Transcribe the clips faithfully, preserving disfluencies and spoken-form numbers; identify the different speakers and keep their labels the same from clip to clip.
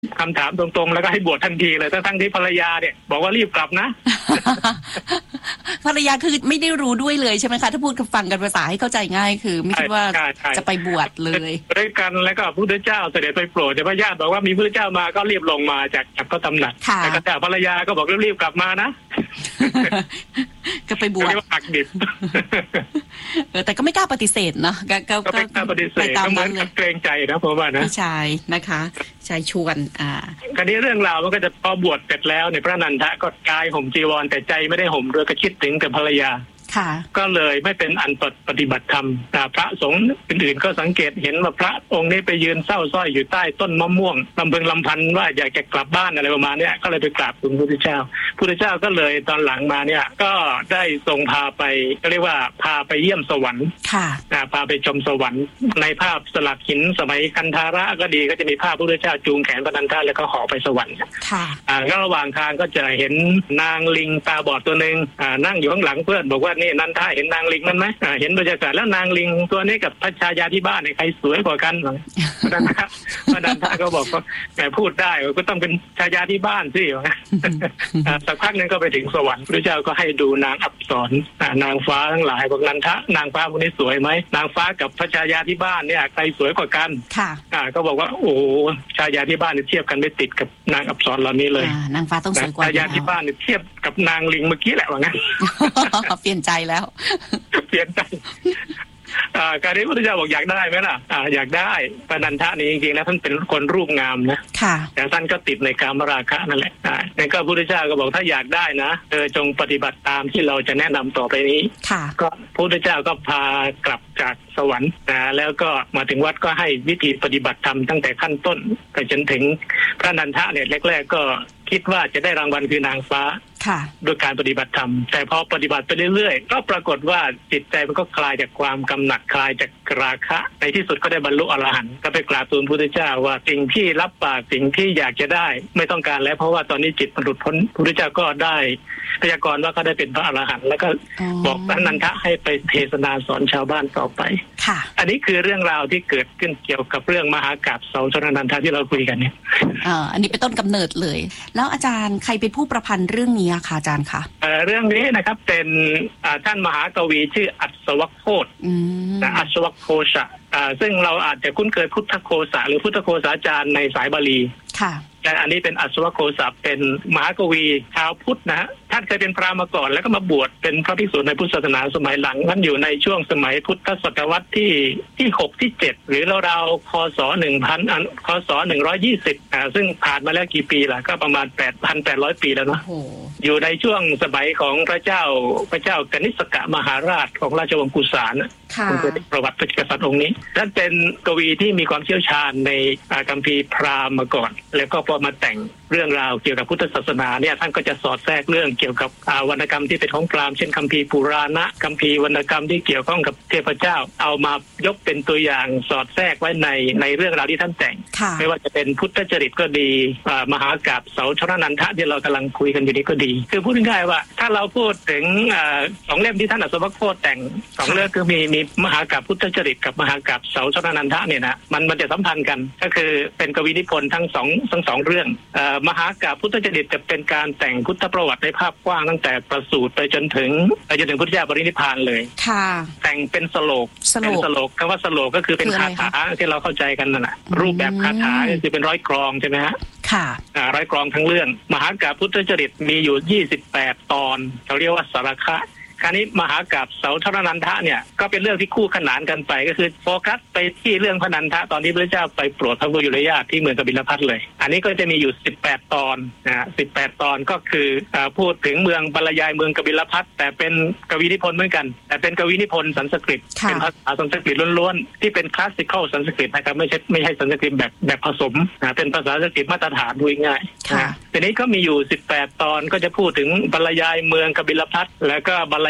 Speaker 1: คำถามตรงๆแล้วก็ให้บวชทันทีเลยทั้งที่ภรรยาเนี่ยบอกว่ารีบกลับนะ
Speaker 2: ภรรยาคือไม่ได้รู้ด้วยเลยใช่ไหมคะถ้าพูดกับฟังกันภาษาให้เข้าใจง่ายคือไม่คิดว่าจะไปบวชเลย
Speaker 1: ด้วยกันแล้วก็พระพุทธเจ้าเสด็จไปโปรดแต่พระญาติบอกว่ามีพระพุทธเจ้ามาก็รีบลงมาจากจากพระตำหนักแต่ภรรยาก็บอกรีบๆกลับมานะ
Speaker 2: ก็ไปบวช
Speaker 1: หักดิบ
Speaker 2: แต่ก็ไม่กล้าปฏิเสธเนาะ
Speaker 1: ก็ไม่กล้าปฏิเสธก็เหมือนกับเกรงใจนะผมว่านะ
Speaker 2: ใช่นะคะชายชวนอ่า
Speaker 1: คราวนี้เรื่องราวมันก็จะพอบวชเสร็จแล้วในพระนันทะก็กายห่มจีวรแต่ใจไม่ได้ห่มด้วยก็คิดถึงแต่ภรรยาก็เลยไม่เป็นอันปฏิบัติธรรมพระสงฆ์อื่นๆก็สังเกตเห็นว่าพระองค์นี้ไปยืนเศร้าส้อยอยู่ใต้ต้นมะม่วงลำพึงลำพันว่าอยากจะกลับบ้านอะไรประมาณนี้ก็เลยไปกราบคุณพระพุทธเจ้าพระพุทธเจ้าก็เลยตอนหลังมาเนี่ยก็ได้ทรงพาไปก็เรียกว่าพาไปเยี่ยมสวรรค์พาไปชมสวรรค์ในภาพสลักหินสมัยคันธาระก็ดีก็จะมีภาพพระพุทธเจ้าจูงแขนพระนันทะแล้วก็ห่อไปสวรรค์ก็ระหว่างทางก็จะเห็นนางลิงตาบอดตัวนึงนั่งอยู่ข้างหลังเพื่อนบอกว่านี่นันทะเห็นนางลิงนั้นไหมเห็นบรรยากาศแล้วนางลิงตัวนี้กับพระชายาที่บ้านใครสวยกว่ากันพระนันทะพระนันทะก็บอกว่าแต่พูดได้ก็ต้องเป็นชายาที่บ้านสิสักพักนึงก็ไปถึงสวรรค์พระเจ้าก็ให้ดูนางอัปสรนางฟ้าทั้งหลายบอกนันทะนางฟ้าคนนี้สวยไหมนางฟ้ากับพระชายาที่บ้านเนี่ยใครสวยกว่ากันค่ะก็บอกว่าโอ้ชายาที่บ้านเทียบกันไม่ติดกับนางอัปสรเหล่านี้เลย
Speaker 2: นางฟ้าต้องสวยกว่า
Speaker 1: ชายาที่บ้านเทียบกับนางลิงเมื่อกี้แหละว่างั้น
Speaker 2: เปลี่ยนใจแล้ว
Speaker 1: เปลี่ยนใจการที่พระพุทธเจ้าบอกอยากได้ไหมล่ะอยากได้ปนันทะนี่จริงๆแล้วท่านเป็นคนรูปงามนะแต่ท่านก็ติดในกามราคะนั่นแหละนั่นก็พระพุทธเจ้าก็บอกถ้าอยากได้นะเธอจงปฏิบัติตามที่เราจะแนะนำต่อไปนี้ก็พระพุทธเจ้าก็พากลับจากสวรรค์นะแล้วก็มาถึงวัดก็ให้วิธีปฏิบัติธรรมตั้งแต่ขั้นต้นไปจนถึงพระนันทะเนี่ยแรกๆก็คิดว่าจะได้รางวัลคือนางฟ้าด้วยการปฏิบัติธรรมแต่พอปฏิบัติไปเรื่อยๆก็ปรากฏว่าจิตใจมันก็คลายจากความกำหนัดคลายจากราคะในที่สุดก็ได้บรรลุอรหันต์ก็ไปกราบทูลพระพุทธเจ้าว่าสิ่งที่รับปากสิ่งที่อยากจะได้ไม่ต้องการแล้วเพราะว่าตอนนี้จิตมันหลุดพ้นพระพุทธเจ้าก็ได้พยากรณ์ว่าเขาได้เป็นพระอรหันต์แล้วก็บอกพระนันทะให้ไปเทศนาสอนชาวบ้านต่อไป
Speaker 2: ค่ะ
Speaker 1: อันนี้คือเรื่องราวที่เกิดขึ้นเกี่ยวกับเรื่องมหากาพย์เสาชนนันทะที่เราคุยกันเนี่ย
Speaker 2: อ่าอันนี้เป็นต้นกำเนิดเลยแล้วอาจารย์ใครเป็นผู้ประพันธ์เรื่องนี้คะอาจารย์คะ
Speaker 1: เอ่อเรื่องนี้นะครับเป็นท่านมหากวีชื่ออัศวโคตนะอัศวโคชะซึ่งเราอาจจะคุ้นเคยพุทธโคสะหรือพุทธโคสาจารย์ในสายบาลี
Speaker 2: ค่ะ
Speaker 1: แต่อันนี้เป็นอัศวโคสะเป็นมหากวีชาวพุทธนะฮะท่านเคยเป็นพราหมณ์มาก่อนแล้วก็มาบวชเป็นพระภิกษุในพุทธศาสนาสมัยหลังท่านอยู่ในช่วงสมัยพุทธศตวรรษที่ที่หกที่เจ็ดหรือราวๆคศหนึ่งพันคศหนึ่งร้อยยี่สิบอ่าซึ่งผ่านมาแล้วกี่ปีล่ะก็ประมาณ แปดพันแปดร้อย ปีแล้วเนาะอยู่ในช่วงสมัยของพระเจ้าพระเจ้ากนิษกะมหาราชของราชวงศ์กุสานะ
Speaker 2: คุณเป็น
Speaker 1: ประวัติพระกษัตริย์องค์นี้ท่านเป็นกวีที่มีความเชี่ยวชาญในคัมภีร์พราหมณ์มาก่อนแล้วก็พอมาแต่งเรื่องราวเกี่ยวกับพุทธศาสนาเนี่ยท่านก็จะสอดแทรกเรื่องเกี่ยวกับวรรณกรรมที่เป็นของพราหมณ์เช่นคัมภีร์ปุราณะคัมภีร์วรรณกรรมที่เกี่ยวข้องกับเทพเจ้าเอามายกเป็นตัวอย่างสอดแทรกไว้ในในเรื่องราวที่ท่านแต่งไม่ว่าจะเป็นพุทธจริตก็ดีมหากาพย์เสาชนนันทะที่เรากำลังคุยกันอยู่นี้ก็ดีคือพูดง่ายๆว่าถ้าเราพูดถึงสองเล่มที่ท่านอัศวโคตแต่งสองเรื่องคือมีมีมหากาพย์พุทธจริตกับมหากาพย์เสาชนนันทะเนี่ยนะมันมันจะสัมพันธ์กันก็คือเป็นกวีนิพนธ์ทั้งสองทั้งสองเรื่องมหากาพย์พุทธจริตจะเป็นการแต่งพุทธประวัติในภาพกว้างตั้งแต่ประสูติไปจนถึงไปจนถึงพุทธเจ้าปรินิพพานเลย
Speaker 2: ค่ะ
Speaker 1: แต่งเป็นสโลกเป็นสโลกคำว่าสโลกก็คือเป็นคาถาที่เราเข้าใจกันนั่นแหละรูปแบบคาถาคือเป็นร้อยกลองใช่ไหมฮะ
Speaker 2: ค่ะ
Speaker 1: ร้อยกลองทั้งเรื่องมหากาพย์พุทธจริตมีอยู่ยี่สิบแปดตอนเขาเรียกว่าสารคะคราวนี้มหากาพย์เสาชนนันทะเนี่ยก็เป็นเรื่องที่คู่ขนานกันไปก็คือโฟกัสไปที่เรื่องพระนันทะตอนที่พระเจ้าไปโปรดพระวยุรญาติที่เมืองกบิลพัสเลยอันนี้ก็จะมีอยู่สิบแปดตอนนะสิบแปดตอนก็คือพูดถึงเมืองบรรยายเมืองกบิลพัสแต่เป็นกวีนิพนธ์เหมือนกันแต่เป็นกวีนิพนธ์สันสกฤตเป็นภาษาสันสกฤตล้วนๆที่เป็นคลาสสิคอลสันสกฤตนะครับไม่ใช่ไม่ใช่สันสกฤตแบบแบบผสมนะเป็นภาษาสันสกฤตมาตรฐานดูง่ายๆทีนี้ก็มีอยู่สิบแปดตอนก็จะพูดถึงบรรยายเมืองกบิลพัสแล้วก็บรร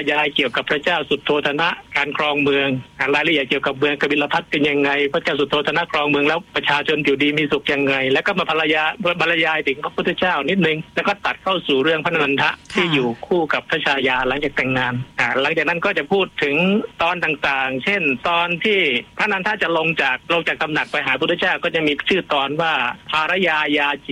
Speaker 1: ยายเกี่ยวกับพระเจ้าสุโธทนะการครองเมืองรายละเอียดเกี่ยวกับเมืองกบิลพัสเป็นยังไงพระเจ้าสุโธทนะครองเมืองแล้วประชาชนอยู่ดีมีสุขยังไงแล้วก็มาบรรยายบรรยายถึงพระพุทธเจ้านิดนึงแล้วก็ตัดเข้าสู่เรื่องพระนันทะที่อยู่คู่กับพระชายาหลังจากแต่งงานหลังจากนั้นก็จะพูดถึงตอนต่างๆเช่นตอนที่พระนันทะจะลงจากลงจากตำหนักไปหาพระพุทธเจ้าก็จะมีชื่อตอนว่าภารยายา